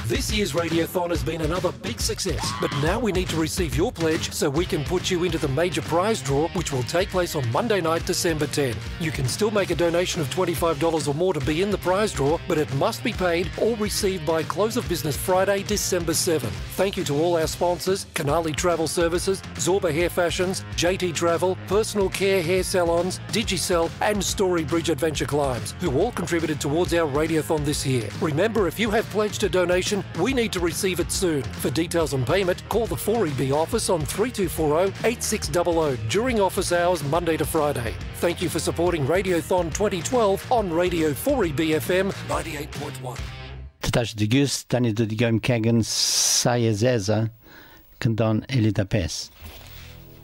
This year's Radiothon has been another big success, but now we need to receive your pledge so we can put you into the major prize draw, which will take place on Monday night, December 10. You can still make a donation of $25 or more to be in the prize draw, but it must be paid or received by close of business Friday, December 7. Thank you to all our sponsors, Canali Travel Services, Zorba Hair Fashions, JT Travel, Personal Care Hair Salons, Digicel and Storybridge Adventure Climbs, who all contributed towards our Radiothon this year. Remember, if you have pledged a donation, we need to receive it soon. For details on payment, call the 4EB office on 3240-8600 during office hours Monday to Friday. Thank you for supporting Radiothon 2012 on Radio 4EB FM 98.1. Tatash de Gus, Tani de Digam Kagan, Sayazeza, Kandan Elidapes.